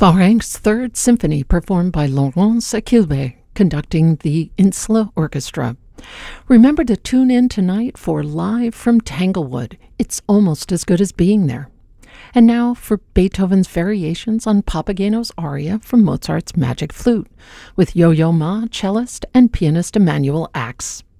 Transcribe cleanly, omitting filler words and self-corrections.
Warenk's Third Symphony, performed by Laurence Aquilbé, conducting the Insula Orchestra. Remember to tune in tonight for Live from Tanglewood. It's almost as good as being there. And now for Beethoven's variations on Papageno's aria from Mozart's Magic Flute, with Yo-Yo Ma, cellist, and pianist Emanuel Ax.